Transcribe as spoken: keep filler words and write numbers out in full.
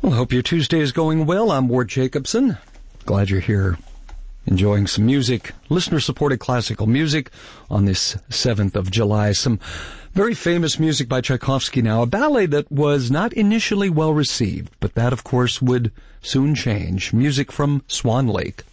Well, hope your Tuesday is going well. I'm Ward Jacobson. Glad you're here enjoying some music, listener-supported classical music on this seventh of July. Some very famous music by Tchaikovsky now, a ballet that was not initially well received, but that, of course, would soon change. Music from Swan Lake.